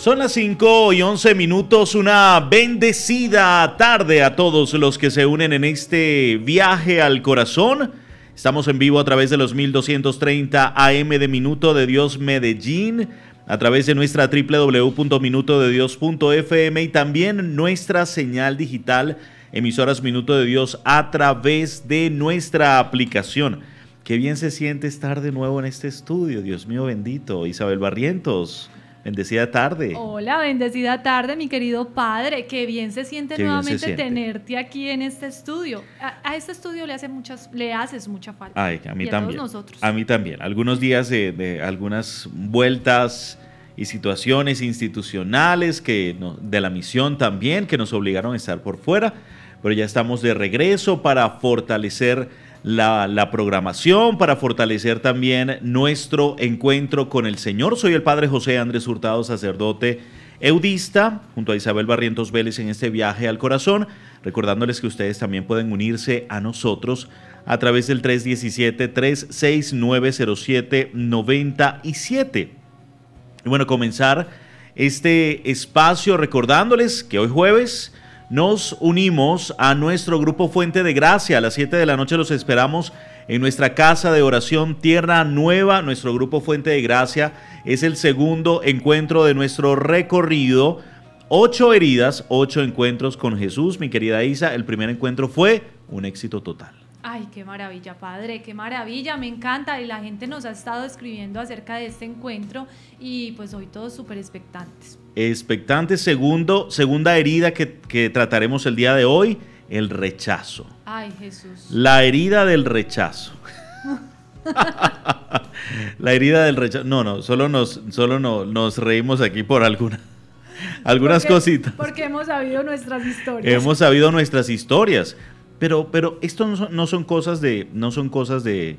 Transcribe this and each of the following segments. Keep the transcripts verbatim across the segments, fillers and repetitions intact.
Son las cinco y once minutos, una bendecida tarde a todos los que se unen en este viaje al corazón. Estamos en vivo a través de los mil doscientos treinta A M de Minuto de Dios Medellín, a través de nuestra doble u doble u doble u punto minuto de dios punto f m y también nuestra señal digital, emisoras Minuto de Dios, a través de nuestra aplicación. Qué bien se siente estar de nuevo en este estudio, Dios mío bendito. Isabel Barrientos, bendecida tarde. Hola, bendecida tarde, mi querido padre. Qué bien se siente Qué nuevamente se siente. tenerte aquí en este estudio. A, a este estudio le hace muchas, le haces mucha falta. Ay, a mí y a también. todos nosotros. A mí también. Algunos días de, de algunas vueltas y situaciones institucionales que no, de la misión también, que nos obligaron a estar por fuera, pero ya estamos de regreso para fortalecer La, la programación, para fortalecer también nuestro encuentro con el Señor. Soy el Padre José Andrés Hurtado, sacerdote eudista, junto a Isabel Barrientos Vélez en este viaje al corazón, recordándoles que ustedes también pueden unirse a nosotros a través del tres uno siete, tres seis nueve, cero siete nueve siete. Y bueno, comenzar este espacio recordándoles que hoy jueves nos unimos a nuestro grupo Fuente de Gracia. A las siete de la noche los esperamos en nuestra casa de oración Tierra Nueva. Nuestro grupo Fuente de Gracia es el segundo encuentro de nuestro recorrido. Ocho heridas, ocho encuentros con Jesús. Mi querida Isa, el primer encuentro fue un éxito total. Ay, qué maravilla, padre, qué maravilla, me encanta. Y la gente nos ha estado escribiendo acerca de este encuentro y pues hoy todos súper expectantes. Expectante. Segundo, segunda herida que, que trataremos el día de hoy, el rechazo. Ay, Jesús. La herida del rechazo. La herida del rechazo. No, no, solo nos, solo no, nos reímos aquí por alguna, algunas porque, cositas. Porque hemos sabido nuestras historias. Hemos sabido nuestras historias. Pero, pero esto no son, no son cosas de, no son cosas de,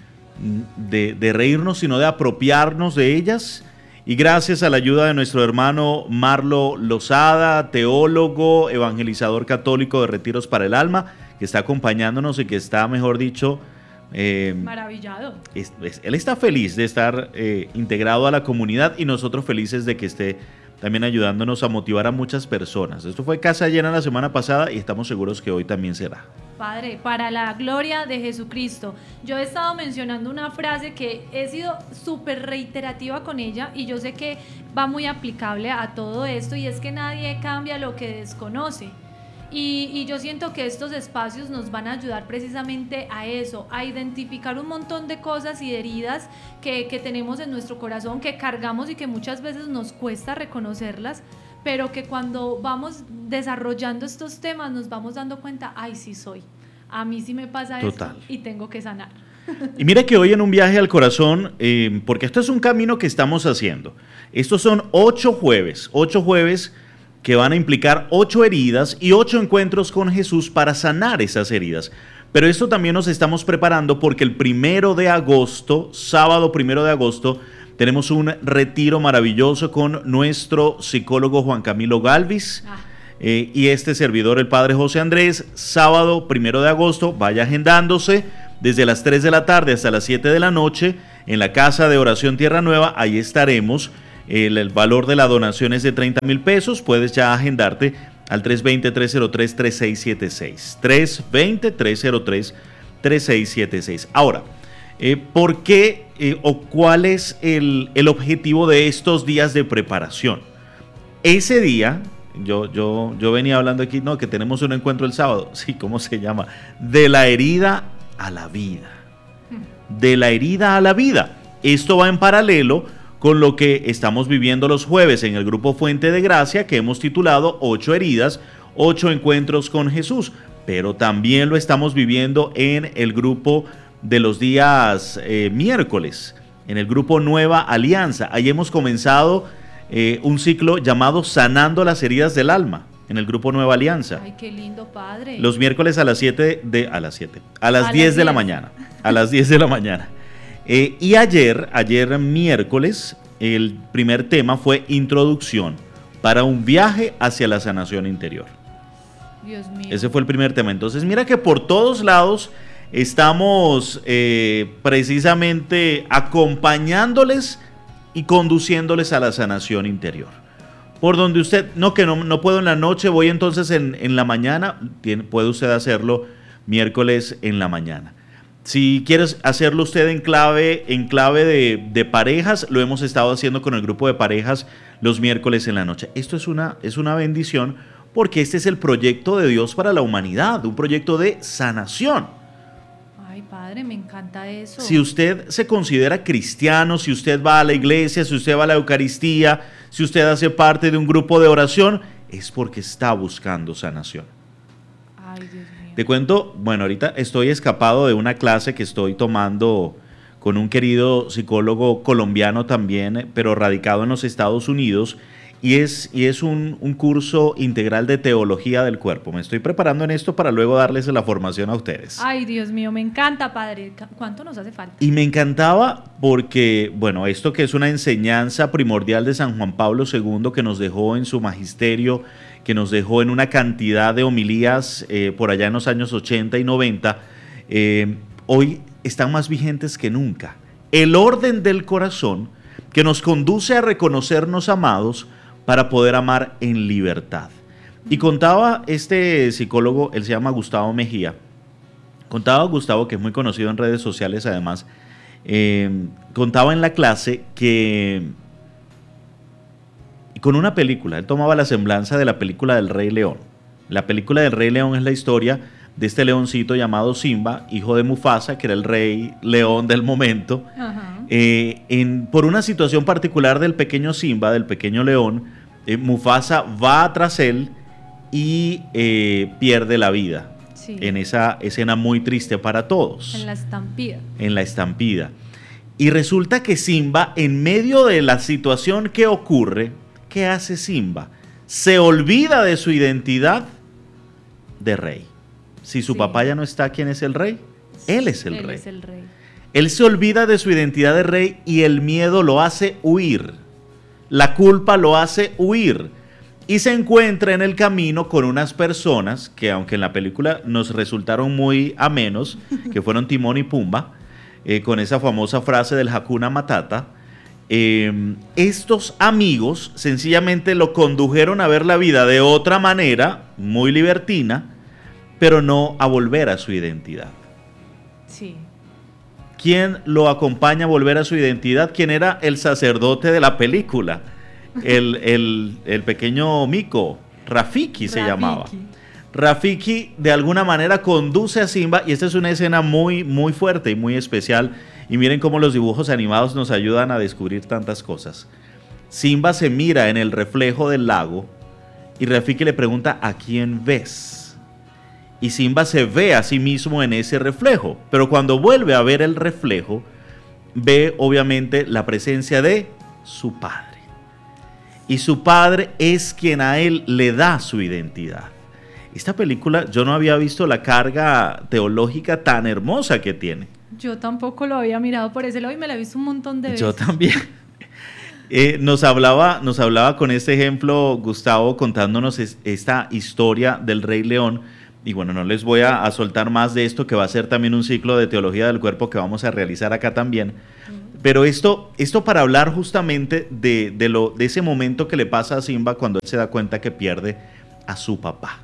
de, de reírnos, sino de apropiarnos de ellas. Y gracias a la ayuda de nuestro hermano Marlo Lozada, teólogo, evangelizador católico de Retiros para el Alma, que está acompañándonos y que está, mejor dicho, eh, maravillado. Es, es, él está feliz de estar eh, integrado a la comunidad y nosotros felices de que esté también ayudándonos a motivar a muchas personas. Esto fue casa llena la semana pasada y estamos seguros que hoy también será. Padre, para la gloria de Jesucristo. Yo he estado mencionando una frase que he sido súper reiterativa con ella y yo sé que va muy aplicable a todo esto, y es que nadie cambia lo que desconoce. Y, y yo siento que estos espacios nos van a ayudar precisamente a eso, a identificar un montón de cosas y heridas que, que tenemos en nuestro corazón, que cargamos y que muchas veces nos cuesta reconocerlas, pero que cuando vamos desarrollando estos temas nos vamos dando cuenta, ay, sí soy, a mí sí me pasa Total. esto y tengo que sanar. Y mira que hoy en un viaje al corazón, eh, porque esto es un camino que estamos haciendo, estos son ocho jueves, ocho jueves que van a implicar ocho heridas y ocho encuentros con Jesús para sanar esas heridas. Pero esto también nos estamos preparando porque el primero de agosto, sábado primero de agosto, tenemos un retiro maravilloso con nuestro psicólogo Juan Camilo Galvis ah. eh, y este servidor, el Padre José Andrés. Sábado primero de agosto, vaya agendándose desde las tres de la tarde hasta las siete de la noche en la Casa de Oración Tierra Nueva. Ahí estaremos. El, el valor de la donación es de treinta mil pesos. Puedes ya agendarte al tres dos cero, tres cero tres, tres seis siete seis. tres dos cero, tres cero tres, tres seis siete seis. Ahora, eh, ¿por qué eh, o cuál es el, el objetivo de estos días de preparación? Ese día, yo, yo, yo venía hablando aquí, no, que tenemos un encuentro el sábado. Sí, ¿cómo se llama? De la herida a la vida. De la herida a la vida. Esto va en paralelo con lo que estamos viviendo los jueves en el grupo Fuente de Gracia, que hemos titulado Ocho heridas, ocho encuentros con Jesús, pero también lo estamos viviendo en el grupo de los días eh, miércoles, en el grupo Nueva Alianza. Ahí hemos comenzado eh, un ciclo llamado Sanando las heridas del alma, en el grupo Nueva Alianza. Ay, qué lindo, padre. Los miércoles a las siete de, a las siete, a las diez de la mañana, a las diez de la mañana. Eh, y ayer, ayer miércoles, el primer tema fue Introducción para un viaje hacia la sanación interior. Dios mío. Ese fue el primer tema. Entonces, mira que por todos lados estamos eh, precisamente acompañándoles y conduciéndoles a la sanación interior. Por donde usted, no, que no, no puedo en la noche, voy entonces en, en la mañana, tiene, puede usted hacerlo miércoles en la mañana. Si quieres hacerlo usted en clave, en clave de, de parejas, lo hemos estado haciendo con el grupo de parejas los miércoles en la noche. Esto es una, es una bendición porque este es el proyecto de Dios para la humanidad, un proyecto de sanación. Ay, padre, me encanta eso. Si usted se considera cristiano, si usted va a la iglesia, si usted va a la Eucaristía, si usted hace parte de un grupo de oración, es porque está buscando sanación. Ay, Dios mío. Te cuento, bueno, ahorita estoy escapado de una clase que estoy tomando con un querido psicólogo colombiano también, pero radicado en los Estados Unidos, y es, y es un, un curso integral de teología del cuerpo. Me estoy preparando en esto para luego darles la formación a ustedes. Ay, Dios mío, me encanta, padre. ¿Cuánto nos hace falta? Y me encantaba porque, bueno, esto que es una enseñanza primordial de San Juan Pablo segundo que nos dejó en su magisterio, que nos dejó en una cantidad de homilías eh, por allá en los años ochenta y noventa, eh, hoy están más vigentes que nunca. El orden del corazón que nos conduce a reconocernos amados para poder amar en libertad. Y contaba este psicólogo, él se llama Gustavo Mejía, contaba Gustavo, que es muy conocido en redes sociales además, eh, contaba en la clase que con una película, él tomaba la semblanza de la película del Rey León. La película del Rey León es la historia de este leoncito llamado Simba, hijo de Mufasa, que era el rey león del momento. Eh, en, por una situación particular del pequeño Simba, del pequeño león, eh, Mufasa va tras él y eh, pierde la vida. Sí. En esa escena muy triste para todos. En la estampida. En la estampida. Y resulta que Simba, en medio de la situación que ocurre, ¿qué hace Simba? Se olvida de su identidad de rey. Si su sí. papá ya no está, ¿quién es el rey? Él es el Él rey. Es el rey. Él se olvida de su identidad de rey y el miedo lo hace huir. La culpa lo hace huir. Y se encuentra en el camino con unas personas que, aunque en la película nos resultaron muy amenos, que fueron Timón y Pumba, eh, con esa famosa frase del Hakuna Matata, eh, estos amigos sencillamente lo condujeron a ver la vida de otra manera, muy libertina, pero no a volver a su identidad. Sí. ¿Quién lo acompaña a volver a su identidad? ¿Quién era el sacerdote de la película? El, el, el pequeño Mico, Rafiki se Rafiki. llamaba. Rafiki de alguna manera conduce a Simba, y esta es una escena muy, muy fuerte y muy especial, y miren cómo los dibujos animados nos ayudan a descubrir tantas cosas. Simba se mira en el reflejo del lago y Rafiki le pregunta: ¿a quién ves? Y Simba se ve a sí mismo en ese reflejo, pero cuando vuelve a ver el reflejo, ve obviamente la presencia de su padre. Y su padre es quien a él le da su identidad. Esta película, yo no había visto la carga teológica tan hermosa que tiene. Yo tampoco lo había mirado por ese lado y me la he visto un montón de veces. Yo también. Eh, nos, hablaba, nos hablaba con este ejemplo Gustavo contándonos es, esta historia del Rey León. Y bueno, no les voy a, a soltar más de esto, que va a ser también un ciclo de teología del cuerpo que vamos a realizar acá también. Pero esto, esto para hablar justamente de, de, lo, de ese momento que le pasa a Simba cuando él se da cuenta que pierde a su papá.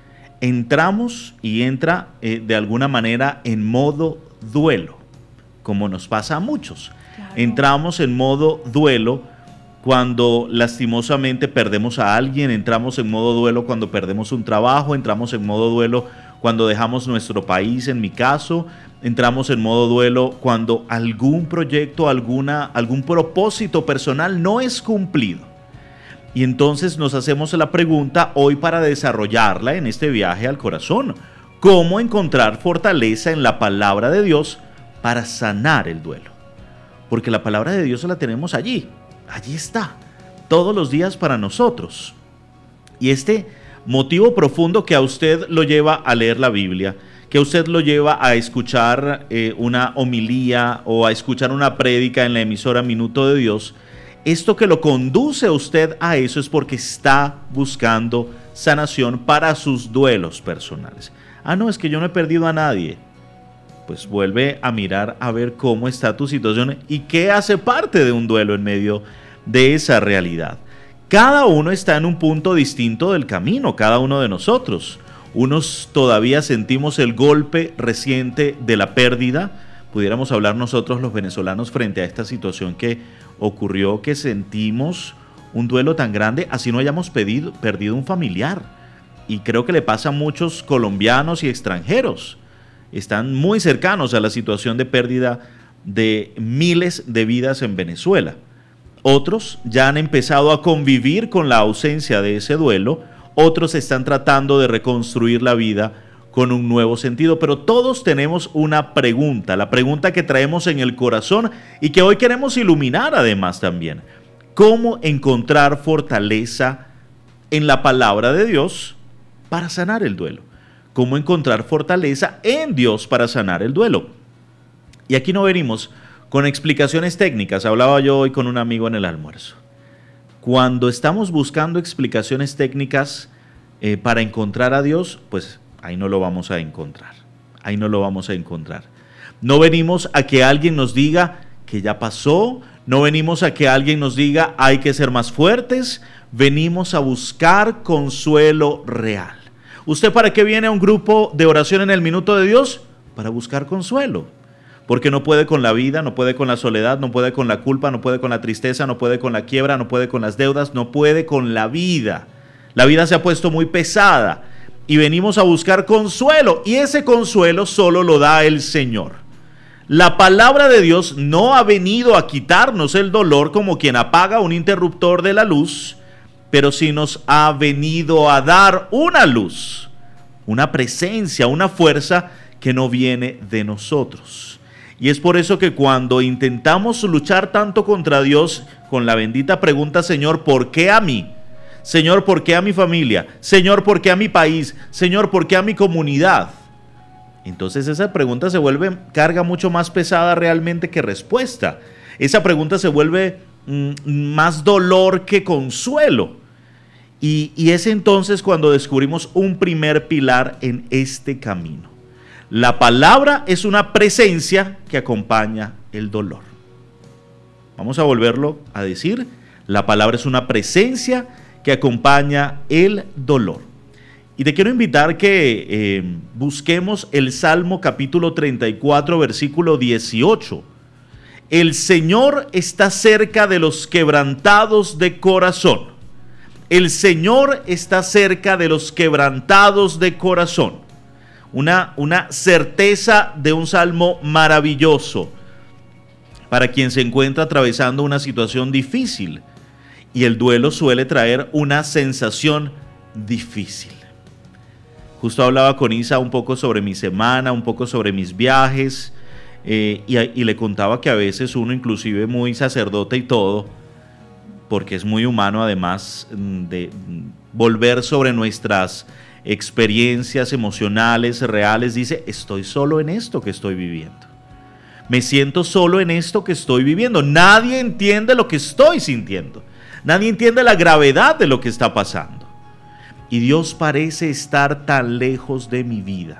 Entramos y entra eh, de alguna manera en modo duelo, como nos pasa a muchos. Claro. Entramos en modo duelo cuando lastimosamente perdemos a alguien, entramos en modo duelo cuando perdemos un trabajo, entramos en modo duelo cuando dejamos nuestro país, en mi caso, entramos en modo duelo cuando algún proyecto, alguna, algún propósito personal no es cumplido. Y entonces nos hacemos la pregunta hoy para desarrollarla en este viaje al corazón: ¿cómo encontrar fortaleza en la palabra de Dios para sanar el duelo? Porque la palabra de Dios la tenemos allí, allí está, todos los días para nosotros. Y este motivo profundo que a usted lo lleva a leer la Biblia, que a usted lo lleva a escuchar eh, una homilía o a escuchar una prédica en la emisora Minuto de Dios, esto que lo conduce a usted a eso es porque está buscando sanación para sus duelos personales. Ah, no, es que yo no he perdido a nadie. Pues vuelve a mirar a ver cómo está tu situación y qué hace parte de un duelo en medio de esa realidad. Cada uno está en un punto distinto del camino, cada uno de nosotros. Unos todavía sentimos el golpe reciente de la pérdida. Pudiéramos hablar nosotros los venezolanos frente a esta situación que ocurrió, que sentimos un duelo tan grande, así no hayamos pedido, perdido un familiar. Y creo que le pasa a muchos colombianos y extranjeros. Están muy cercanos a la situación de pérdida de miles de vidas en Venezuela. Otros ya han empezado a convivir con la ausencia de ese duelo, otros están tratando de reconstruir la vida con un nuevo sentido, pero todos tenemos una pregunta, la pregunta que traemos en el corazón y que hoy queremos iluminar además también. ¿Cómo encontrar fortaleza en la palabra de Dios para sanar el duelo? ¿Cómo encontrar fortaleza en Dios para sanar el duelo? Y aquí no venimos con explicaciones técnicas. Hablaba yo hoy con un amigo en el almuerzo. Cuando estamos buscando explicaciones técnicas eh, para encontrar a Dios, pues ahí no lo vamos a encontrar. Ahí no lo vamos a encontrar. No venimos a que alguien nos diga que ya pasó. No venimos a que alguien nos diga hay que ser más fuertes. Venimos a buscar consuelo real. ¿Usted para qué viene a un grupo de oración en el Minuto de Dios? Para buscar consuelo. Porque no puede con la vida, no puede con la soledad, no puede con la culpa, no puede con la tristeza, no puede con la quiebra, no puede con las deudas, no puede con la vida. La vida se ha puesto muy pesada y venimos a buscar consuelo, y ese consuelo solo lo da el Señor. La palabra de Dios no ha venido a quitarnos el dolor como quien apaga un interruptor de la luz, pero sí nos ha venido a dar una luz, una presencia, una fuerza que no viene de nosotros. Y es por eso que cuando intentamos luchar tanto contra Dios con la bendita pregunta, Señor, ¿por qué a mí? Señor, ¿por qué a mi familia? Señor, ¿por qué a mi país? Señor, ¿por qué a mi comunidad? Entonces esa pregunta se vuelve carga mucho más pesada realmente que respuesta. Esa pregunta se vuelve mm, más dolor que consuelo. Y, y es entonces cuando descubrimos un primer pilar en este camino. La palabra es una presencia que acompaña el dolor. Vamos a volverlo a decir. La palabra es una presencia que acompaña el dolor. Y te quiero invitar que eh, busquemos el Salmo capítulo treinta y cuatro, versículo dieciocho. El Señor está cerca de los quebrantados de corazón. El Señor está cerca de los quebrantados de corazón. Una, una certeza de un salmo maravilloso para quien se encuentra atravesando una situación difícil. Y el duelo suele traer una sensación difícil. Justo hablaba con Isa un poco sobre mi semana, un poco sobre mis viajes, eh, y, y le contaba que a veces uno, inclusive muy sacerdote y todo, porque es muy humano además de volver sobre nuestras experiencias emocionales, reales, dice, estoy solo en esto que estoy viviendo. Me siento solo en esto que estoy viviendo. Nadie entiende lo que estoy sintiendo. Nadie entiende la gravedad de lo que está pasando. Y Dios parece estar tan lejos de mi vida,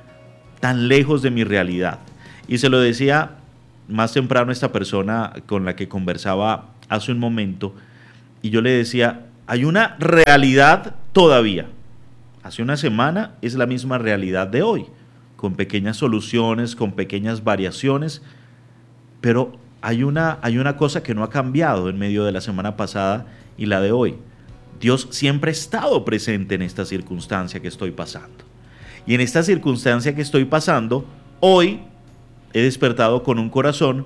tan lejos de mi realidad. Y se lo decía más temprano a esta persona con la que conversaba hace un momento, y yo le decía, hay una realidad todavía. Hace una semana es la misma realidad de hoy, con pequeñas soluciones, con pequeñas variaciones, pero hay una, hay una cosa que no ha cambiado en medio de la semana pasada y la de hoy. Dios siempre ha estado presente en esta circunstancia que estoy pasando. Y en esta circunstancia que estoy pasando, hoy he despertado con un corazón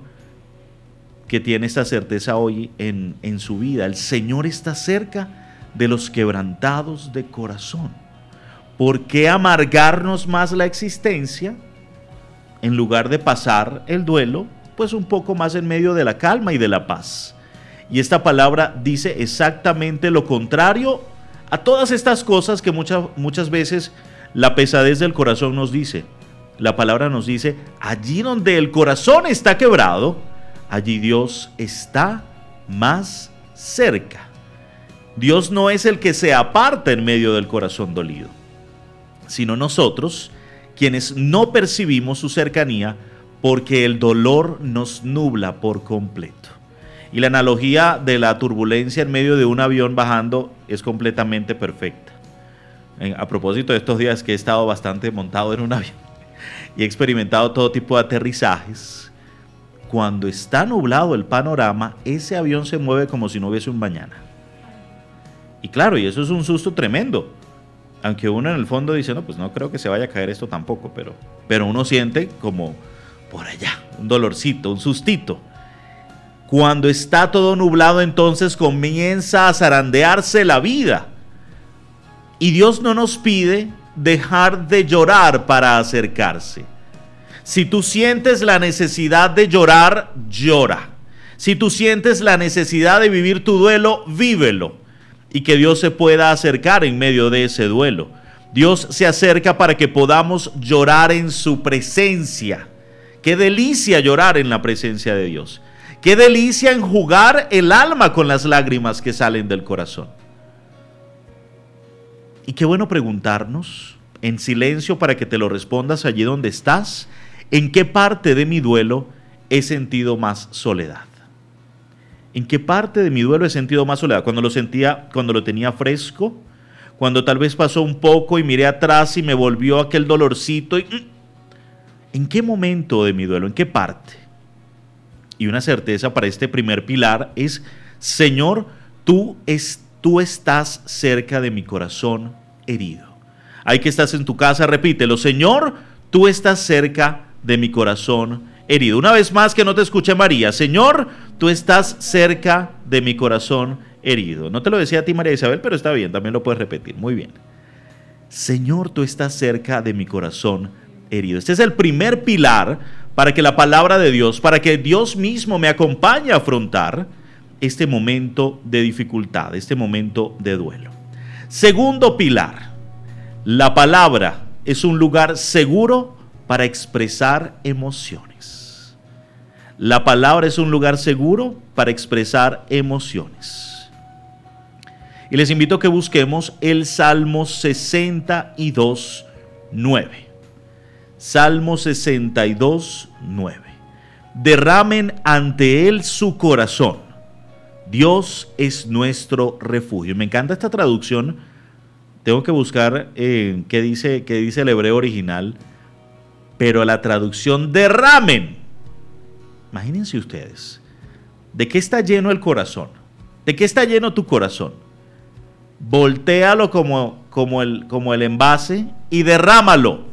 que tiene esta certeza hoy en, en su vida. El Señor está cerca de los quebrantados de corazón. ¿Por qué amargarnos más la existencia en lugar de pasar el duelo, pues un poco más en medio de la calma y de la paz? Y esta palabra dice exactamente lo contrario a todas estas cosas que muchas, muchas veces la pesadez del corazón nos dice. La palabra nos dice, allí donde el corazón está quebrado, allí Dios está más cerca. Dios no es el que se aparta en medio del corazón dolido, sino nosotros, quienes no percibimos su cercanía porque el dolor nos nubla por completo. Y la analogía de la turbulencia en medio de un avión bajando es completamente perfecta. A propósito de estos días que he estado bastante montado en un avión y he experimentado todo tipo de aterrizajes, cuando está nublado el panorama, ese avión se mueve como si no hubiese un mañana. Y claro, y eso es un susto tremendo. Aunque uno en el fondo dice, no, pues no creo que se vaya a caer esto tampoco, pero, pero uno siente como por allá, un dolorcito, un sustito. Cuando está todo nublado, entonces comienza a zarandearse la vida. Y Dios no nos pide dejar de llorar para acercarse. Si tú sientes la necesidad de llorar, llora. Si tú sientes la necesidad de vivir tu duelo, vívelo. Y que Dios se pueda acercar en medio de ese duelo. Dios se acerca para que podamos llorar en su presencia. Qué delicia llorar en la presencia de Dios. Qué delicia enjugar el alma con las lágrimas que salen del corazón. Y qué bueno preguntarnos en silencio para que te lo respondas allí donde estás, ¿en qué parte de mi duelo he sentido más soledad? ¿En qué parte de mi duelo he sentido más soledad? Cuando lo sentía, cuando lo tenía fresco, cuando tal vez pasó un poco y miré atrás y me volvió aquel dolorcito. Y, ¿en qué momento de mi duelo? ¿En qué parte? Y una certeza para este primer pilar es, Señor, tú, es, tú estás cerca de mi corazón herido. Ahí que estás en tu casa, repítelo, Señor, tú estás cerca de mi corazón herido. Una vez más, que no te escuche María, Señor, tú estás cerca de mi corazón herido. No te lo decía a ti, María Isabel, pero está bien, también lo puedes repetir, muy bien. Señor, tú estás cerca de mi corazón herido. Este es el primer pilar para que la palabra de Dios, para que Dios mismo me acompañe a afrontar este momento de dificultad, este momento de duelo. Segundo pilar, la palabra es un lugar seguro para expresar emociones. La palabra es un lugar seguro para expresar emociones. Y les invito a que busquemos el Salmo sesenta y dos, nueve. Salmo sesenta y dos, nueve. Derramen ante Él su corazón. Dios es nuestro refugio. Me encanta esta traducción. Tengo que buscar eh, qué dice, qué dice el hebreo original. Pero la traducción derramen. Imagínense ustedes. ¿De qué está lleno el corazón? ¿De qué está lleno tu corazón? Voltéalo como, como, el, como el envase y derrámalo.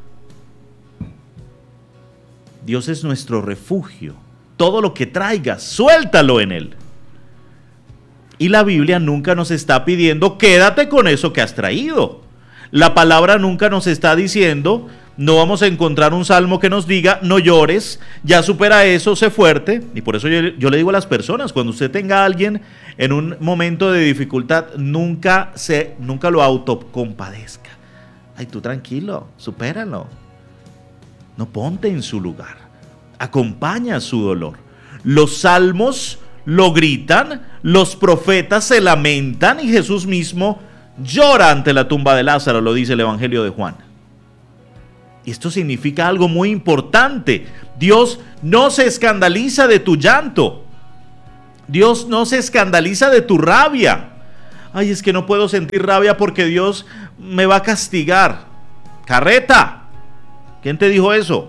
Dios es nuestro refugio. Todo lo que traigas, suéltalo en Él. Y la Biblia nunca nos está pidiendo, quédate con eso que has traído. La palabra nunca nos está diciendo, no vamos a encontrar un salmo que nos diga, no llores, ya supera eso, sé fuerte. Y por eso yo, yo le digo a las personas, cuando usted tenga a alguien en un momento de dificultad, nunca, se, nunca lo autocompadezca. Ay, tú tranquilo, supéralo. No, ponte en su lugar. Acompaña su dolor. Los salmos lo gritan, los profetas se lamentan y Jesús mismo llora ante la tumba de Lázaro, lo dice el Evangelio de Juan. Y esto significa algo muy importante. Dios no se escandaliza de tu llanto. Dios no se escandaliza de tu rabia. Ay, es que no puedo sentir rabia porque Dios me va a castigar. Carreta. ¿Quién te dijo eso?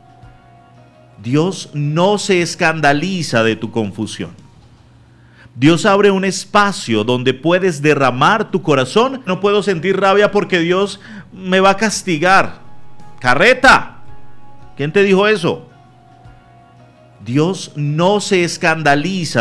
Dios no se escandaliza de tu confusión. Dios abre un espacio donde puedes derramar tu corazón. No puedo sentir rabia porque Dios me va a castigar. Carreta. ¿Quién te dijo eso? Dios no se escandaliza